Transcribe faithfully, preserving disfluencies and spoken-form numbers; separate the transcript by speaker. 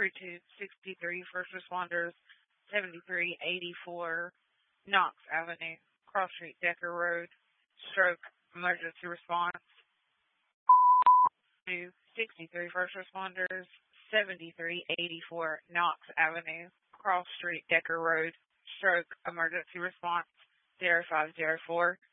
Speaker 1: Crew two sixty-three, First Responders, seventy-three eighty-four, Knox Avenue, Cross Street, Decker Road, Stroke, Emergency Response. two sixty-three, First Responders, seventy-three eighty-four, Knox Avenue, Cross Street, Decker Road, Stroke, Emergency Response, zero five zero four.